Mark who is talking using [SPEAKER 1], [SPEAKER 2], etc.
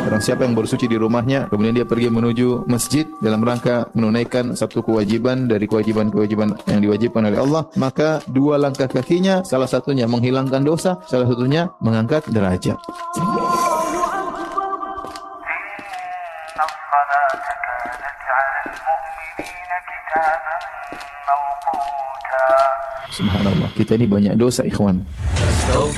[SPEAKER 1] Barang siapa yang bersuci di rumahnya, kemudian dia pergi menuju masjid dalam rangka menunaikan satu kewajiban dari kewajiban-kewajiban yang diwajibkan oleh Allah, maka dua langkah kakinya, salah satunya menghilangkan dosa, salah satunya mengangkat derajat. Subhanallah, kita ini banyak dosa, ikhwan.